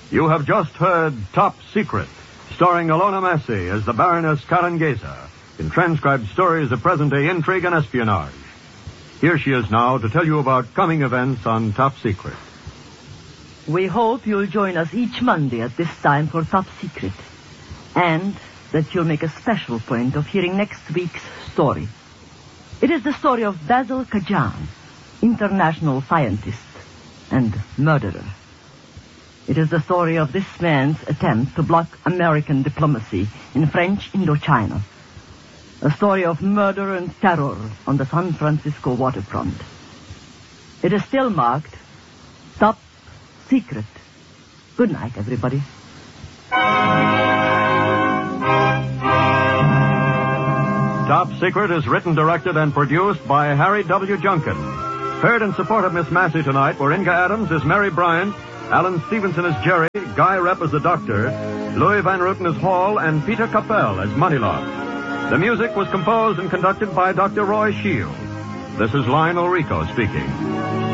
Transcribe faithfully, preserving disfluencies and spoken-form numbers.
You have just heard Top Secret, starring Ilona Massey as the Baroness Carangesa, in transcribed stories of present-day intrigue and espionage. Here she is now to tell you about coming events on Top Secret. We hope you'll join us each Monday at this time for Top Secret, and that you'll make a special point of hearing next week's story. It is the story of Basil Kajan, international scientist and murderer. It is the story of this man's attempt to block American diplomacy in French Indochina. A story of murder and terror on the San Francisco waterfront. It is still marked Top Secret. Good night, everybody. Top Secret is written, directed, and produced by Harry W. Junkin. Heard in support of Miss Massey tonight were Inga Adams as Mary Bryant, Alan Stevenson as Jerry, Guy Rep as the Doctor, Louis Van Ruten as Hall, and Peter Capel as Moneylock. The music was composed and conducted by Doctor Roy Shield. This is Lionel Rico speaking.